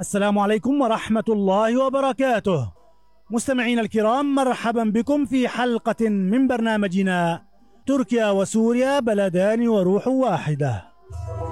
السلام عليكم ورحمة الله وبركاته. مستمعينا الكرام، مرحبا بكم في حلقة من برنامجنا تركيا وسوريا بلدان وروح واحدة.